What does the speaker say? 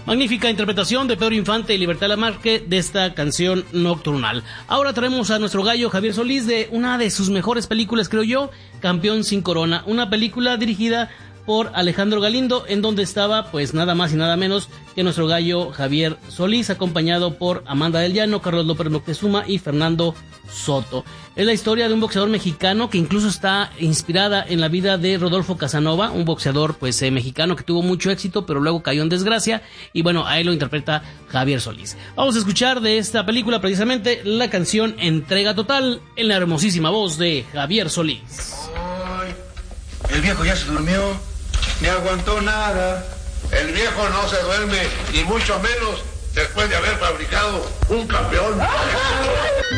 Magnífica interpretación de Pedro Infante y Libertad Lamarque de esta canción nocturnal. Ahora traemos a nuestro gallo Javier Solís de una de sus mejores películas, creo yo, Campeón sin Corona, una película dirigida por Alejandro Galindo, en donde estaba pues nada más y nada menos que nuestro gallo Javier Solís, acompañado por Amanda del Llano, Carlos López Moctezuma y Fernando Soto. Es la historia de un boxeador mexicano que incluso está inspirada en la vida de Rodolfo Casanova, un boxeador pues mexicano que tuvo mucho éxito pero luego cayó en desgracia, y bueno, ahí lo interpreta Javier Solís. Vamos a escuchar de esta película precisamente la canción Entrega Total en la hermosísima voz de Javier Solís. Ay, el viejo ya se durmió. Ni aguantó nada. El viejo no se duerme, y mucho menos después de haber fabricado un campeón.